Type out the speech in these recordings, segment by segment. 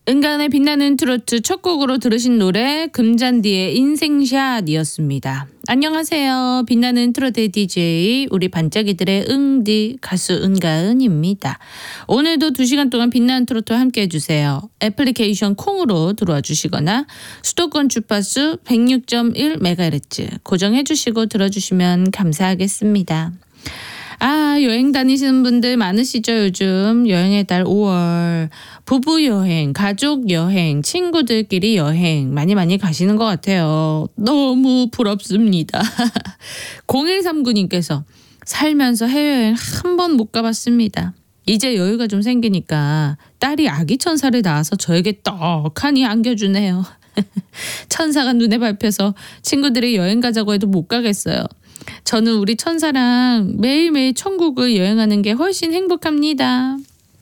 은간의 빛나는 트로트 첫 곡으로 들으신 노래 금잔디의 인생샷이었습니다. 안녕하세요. 빛나는 트로트 DJ 우리 반짝이들의 응디 가수 은가은입니다. 오늘도 2시간 동안 빛나는 트로트와 함께 해주세요. 애플리케이션 콩으로 들어와 주시거나 수도권 주파수 106.1MHz 고정해 주시고 들어주시면 감사하겠습니다. 여행 다니시는 분들 많으시죠? 요즘 여행의 달 5월 부부 여행, 가족 여행, 친구들끼리 여행 많이 가시는 것 같아요. 너무 부럽습니다. 0139님께서 살면서 해외여행 한 번 못 가봤습니다. 이제 여유가 좀 생기니까 딸이 아기 천사를 낳아서 저에게 떡하니 안겨주네요. 천사가 눈에 밟혀서 친구들이 여행 가자고 해도 못 가겠어요. 저는 우리 천사랑 매일매일 천국을 여행하는 게 훨씬 행복합니다.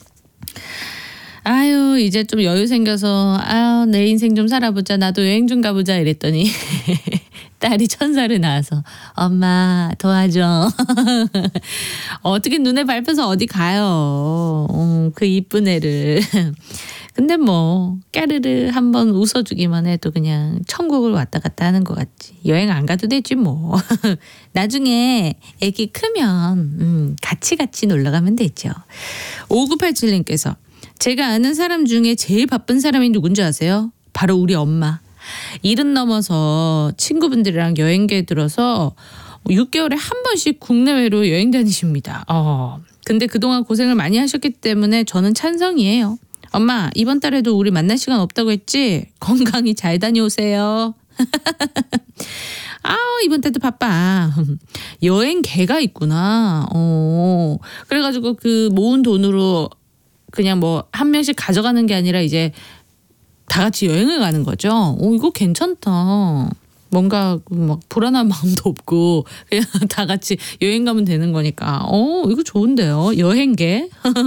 이제 좀 여유 생겨서 내 인생 좀 살아보자. 나도 여행 좀 가보자 이랬더니 딸이 천사를 낳아서 엄마 도와줘. 어떻게 눈에 밟혀서 어디 가요. 그 이쁜 애를. 근데 뭐 까르르 한번 웃어주기만 해도 그냥 천국을 왔다 갔다 하는 것 같지. 여행 안 가도 되지 뭐. 나중에 애기 크면 같이 놀러 가면 되죠. 5987님께서 제가 아는 사람 중에 제일 바쁜 사람이 누군지 아세요? 바로 우리 엄마. 70 넘어서 친구분들이랑 여행계에 들어서 6개월에 한 번씩 국내외로 여행 다니십니다. 근데 그동안 고생을 많이 하셨기 때문에 저는 찬성이에요. 엄마 이번 달에도 우리 만날 시간 없다고 했지? 건강히 잘 다녀오세요. 이번 달도 바빠. 여행계가 있구나. 그래가지고 그 모은 돈으로 그냥 뭐 한 명씩 가져가는 게 아니라 이제 다 같이 여행을 가는 거죠. 이거 괜찮다. 뭔가 막 불안한 마음도 없고 그냥 다 같이 여행 가면 되는 거니까. 이거 좋은데요. 여행계.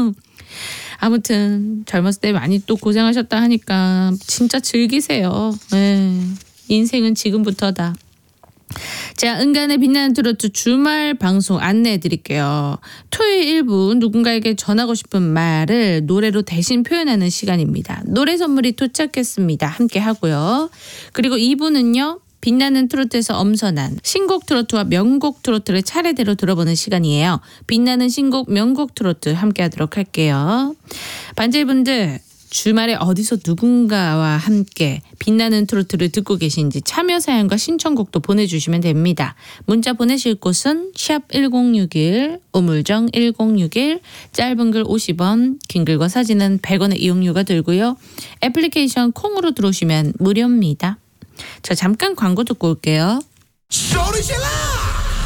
아무튼 젊었을 때 많이 또 고생하셨다 하니까 진짜 즐기세요. 인생은 지금부터다. 자, 은간의 빛나는 트로트 주말 방송 안내해 드릴게요. 토요일 1부 누군가에게 전하고 싶은 말을 노래로 대신 표현하는 시간입니다. 노래 선물이 도착했습니다. 함께 하고요. 그리고 2부는요. 빛나는 트로트에서 엄선한 신곡 트로트와 명곡 트로트를 차례대로 들어보는 시간이에요. 빛나는 신곡 명곡 트로트 함께 하도록 할게요. 반제분들 주말에 어디서 누군가와 함께 빛나는 트로트를 듣고 계신지 참여 사연과 신청곡도 보내주시면 됩니다. 문자 보내실 곳은 샵 1061, 우물정 1061, 짧은 글 50원, 긴 글과 사진은 100원의 이용료가 들고요. 애플리케이션 콩으로 들어오시면 무료입니다. 저 잠깐 광고 듣고 올게요. 소리 질러!